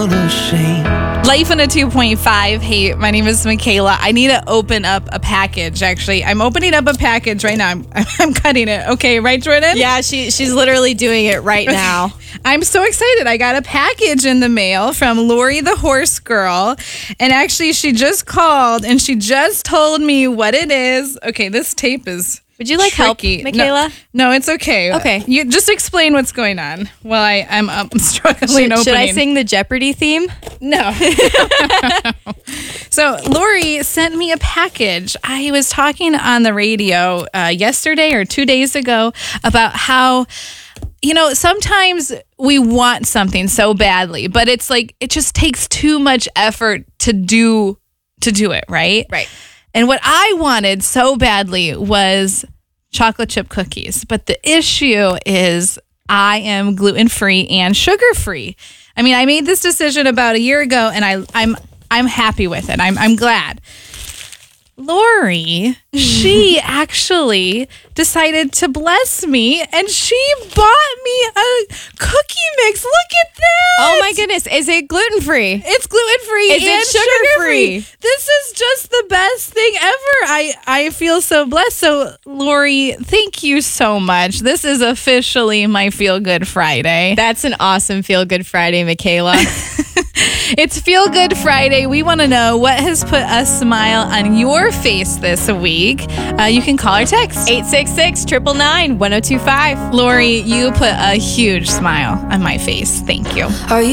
unashamed. Life in a 2.5. Hey, my name is Michaela. I need to open up a package, actually. I'm opening up a package right now. I'm cutting it. Okay, right, Jordan? Yeah, she's literally doing it right now. I'm so excited. I got a package in the mail from Lori the Horse Girl. And actually, she just called and she just told me what it is. Okay, this tape is Would you like tricky. help, Michaela? No, it's okay. Okay. You just explain what's going on while I'm struggling opening. Should I sing the Jeopardy theme? No. So Lori sent me a package. I was talking on the radio yesterday or 2 days ago about how, sometimes we want something so badly, but it's like it just takes too much effort to do it, right? Right. And what I wanted so badly was chocolate chip cookies. But the issue is I am gluten-free and sugar-free. I mean, I made this decision about a year ago, and I'm happy with it. I'm glad. Lori, she actually decided to bless me, and she bought me a cookie mix. Look at that! Oh my goodness, is it gluten-free? It's gluten-free Is it and sugar-free? sugar-free. This is just the best thing ever. I feel so blessed. So, Lori, thank you so much. This is officially my Feel Good Friday. That's an awesome Feel Good Friday, Michaela. It's Feel Good Friday. We want to know what has put a smile on your face this week. You can call or text. 866-999-1025. Lori, you put a huge smile on my face. Thank you. Are you